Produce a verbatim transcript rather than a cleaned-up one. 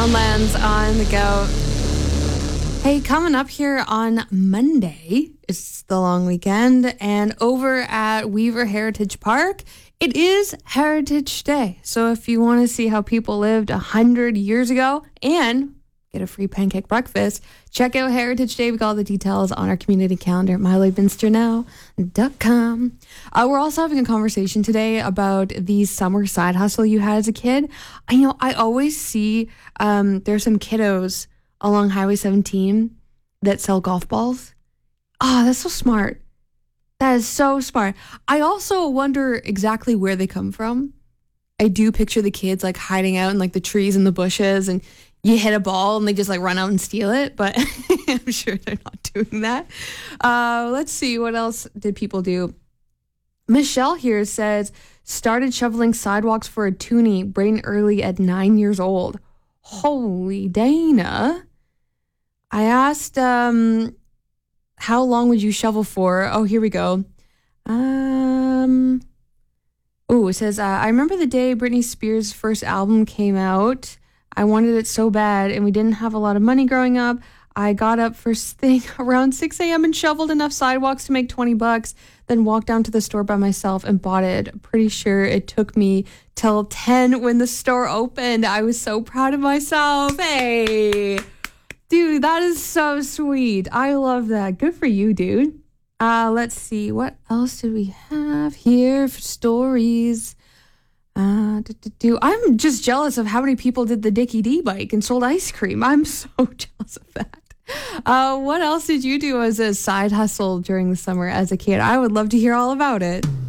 Lands on the go. Hey, coming up here on Monday, it's the long weekend, and over at Weaver Heritage Park, it is Heritage Day. So if you want to see how people lived a hundred years ago and get a free pancake breakfast, check out Heritage Day. We got all the details on our community calendar at my lloydminster now dot com. Uh, we're also having a conversation today about the summer side hustle you had as a kid. I know I always see um, there's some kiddos along Highway seventeen that sell golf balls. Oh, that's so smart. That is so smart. I also wonder exactly where they come from. I do picture the kids like hiding out in like the trees and the bushes, and you hit a ball and they just like run out and steal it, but I'm sure they're not doing that. Uh, let's see, what else did people do? Michelle here says, started shoveling sidewalks for a toonie brain early at nine years old. Holy Dana. I asked, um, how long would you shovel for? Oh, here we go. Um, oh, it says, uh, I remember the day Britney Spears' first album came out. I wanted it so bad, and we didn't have a lot of money growing up. I got up first thing around six a.m. and shoveled enough sidewalks to make twenty bucks, then walked down to the store by myself and bought it. Pretty sure it took me till ten when the store opened. I was so proud of myself. Hey, dude, that is so sweet. I love that. Good for you, dude. Uh, let's see. What else do we have here for stories? Uh, do, do, do. I'm just jealous of how many people did the Dickie D bike and sold ice cream. I'm so jealous of that. Uh, what else did you do as a side hustle during the summer as a kid? I would love to hear all about it.